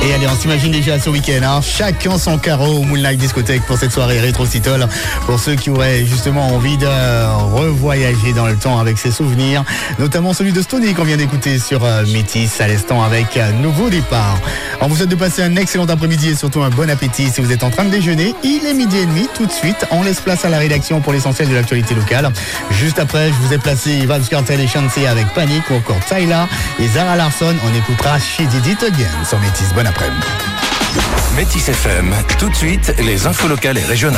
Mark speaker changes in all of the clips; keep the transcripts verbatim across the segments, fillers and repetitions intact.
Speaker 1: Et allez, on s'imagine déjà ce week-end, hein, chacun son carreau au Moonlight Discothèque pour cette soirée rétro-citole. Pour ceux qui auraient justement envie de revoyager dans le temps avec ses souvenirs, notamment celui de Stoney qu'on vient d'écouter sur euh, Métis à l'instant avec un nouveau départ. On vous souhaite de passer un excellent après-midi et surtout un bon appétit si vous êtes en train de déjeuner. Il est midi et demi, tout de suite, on laisse place à la rédaction pour l'essentiel de l'actualité locale. Juste après, je vous ai placé Vybz Kartel et Chancey avec Panic ou encore Tyla et Zara Larsson. On écoutera She Did It Again sur Métis. Bon après-midi.
Speaker 2: Métis F M, tout de suite, les infos locales et régionales.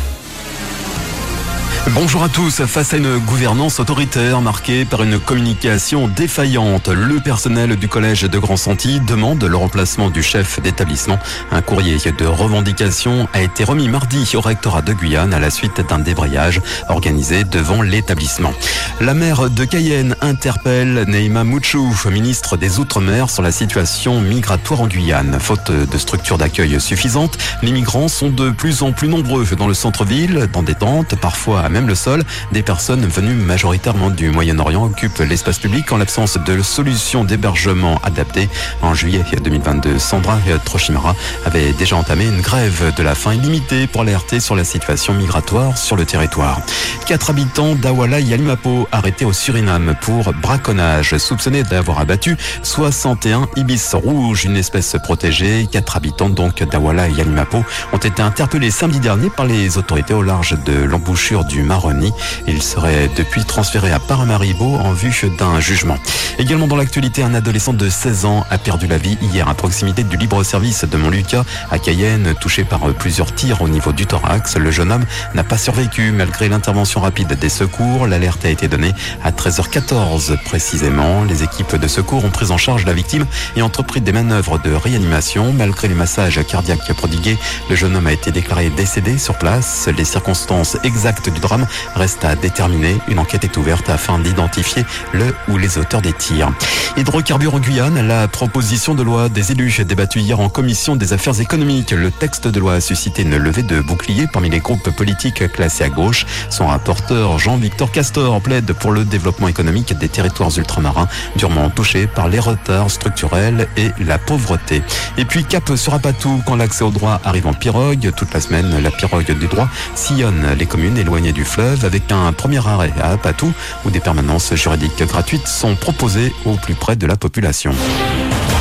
Speaker 3: Bonjour à tous. Face à une gouvernance autoritaire marquée par une communication défaillante, le personnel du collège de Grand-Santi demande le remplacement du chef d'établissement. Un courrier de revendication a été remis mardi au rectorat de Guyane à la suite d'un débrayage organisé devant l'établissement. La maire de Cayenne interpelle Neima Mouchou, ministre des Outre-mer, sur la situation migratoire en Guyane. Faute de structures d'accueil suffisantes, les migrants sont de plus en plus nombreux dans le centre-ville, dans des tentes, parfois à même le sol. Des personnes venues majoritairement du Moyen-Orient occupent l'espace public en l'absence de solutions d'hébergement adaptées. En juillet deux mille vingt-deux, Sandra Trochimara avait déjà entamé une grève de la faim illimitée pour alerter sur la situation migratoire sur le territoire. Quatre habitants d'Awala Yalimapo arrêtés au Suriname pour braconnage, soupçonnés d'avoir abattu soixante et un ibis rouges, une espèce protégée. Quatre habitants donc d'Awala Yalimapo ont été interpellés samedi dernier par les autorités au large de l'embouchure du Maroni. Il serait depuis transféré à Paramaribo en vue d'un jugement. Également dans l'actualité, un adolescent de seize ans a perdu la vie hier à proximité du libre-service de Montlucas à Cayenne, touché par plusieurs tirs au niveau du thorax. Le jeune homme n'a pas survécu malgré l'intervention rapide des secours. L'alerte a été donnée à treize heures quatorze précisément. Les équipes de secours ont pris en charge la victime et entrepris des manœuvres de réanimation. Malgré les massages cardiaques prodigués, le jeune homme a été déclaré décédé sur place. Les circonstances exactes du drame reste à déterminer. Une enquête est ouverte afin d'identifier le ou les auteurs des tirs. Hydrocarbures en Guyane, la proposition de loi des élus débattue hier en commission des affaires économiques. Le texte de loi a suscité une levée de boucliers parmi les groupes politiques classés à gauche. Son rapporteur Jean-Victor Castor plaide pour le développement économique des territoires ultramarins durement touchés par les retards structurels et la pauvreté. Et puis cap sur Apatou, quand l'accès au droit arrive en pirogue. Toute la semaine, la pirogue du droit sillonne les communes éloignées du fleuve avec un premier arrêt à Apatou où des permanences juridiques gratuites sont proposées au plus près de la population.